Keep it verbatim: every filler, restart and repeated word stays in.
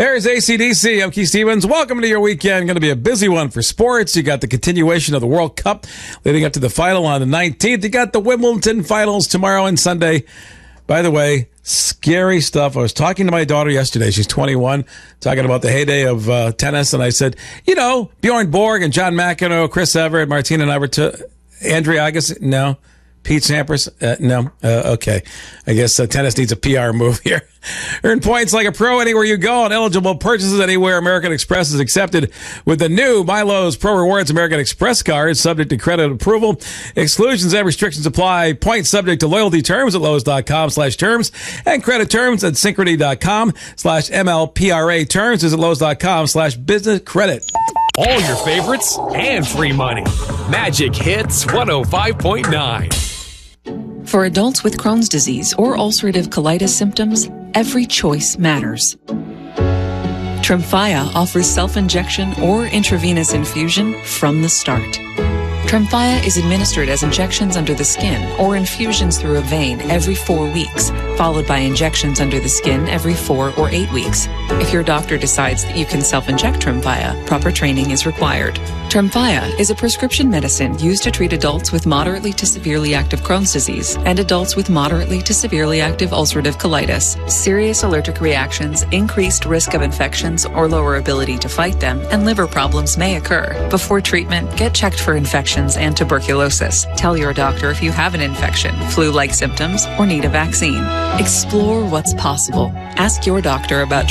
There's A C D C. I'm Keith Stevens. Welcome to your weekend. Going to be a busy one for sports. You got the continuation of the World Cup leading up to the final on the nineteenth. You got the Wimbledon finals tomorrow and Sunday. By the way, scary stuff. I was talking to my daughter yesterday. She's twenty-one, talking about the heyday of uh, tennis. And I said, you know, Bjorn Borg and John McEnroe, Chris Evert, Martina Navratilova, Andrea Agassi. No. Pete Sampras? Uh, no. Uh, okay. I guess uh, tennis needs a P R move here. Earn points like a pro anywhere you go on eligible purchases anywhere. American Express is accepted with the new Milo's Pro Rewards American Express card, subject to credit approval. Exclusions and restrictions apply. Points subject to loyalty terms at Lowe's.com slash terms and credit terms at Synchrony.com slash MLPRA terms is at Lowe's.com slash business credit. All your favorites and free money. Magic Hits one oh five point nine. For adults with Crohn's disease or ulcerative colitis symptoms, every choice matters. Tremfya offers self-injection or intravenous infusion from the start. Tremfya is administered as injections under the skin or infusions through a vein every four weeks, followed by injections under the skin every four or eight weeks. If your doctor decides that you can self-inject Tremfya, proper training is required. Tremfya is a prescription medicine used to treat adults with moderately to severely active Crohn's disease and adults with moderately to severely active ulcerative colitis. Serious allergic reactions, increased risk of infections or lower ability to fight them, and liver problems may occur. Before treatment, get checked for infections and tuberculosis. Tell your doctor if you have an infection, flu-like symptoms, or need a vaccine. Explore what's possible. Ask your doctor about